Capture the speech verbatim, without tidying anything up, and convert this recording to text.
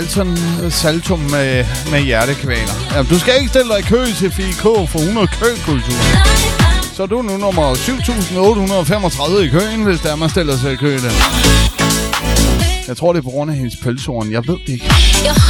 Sådan saltum med, med hjertekvaler. Ja, du skal ikke stille dig i kø til F I K for hundrede køkultur. Så er du nu nummer syv tusind otte hundrede og femogtredive i køen, hvis der man stiller sig i kø der. Jeg tror, det er på grund af hendes pølsehorn. Jeg ved det ikke.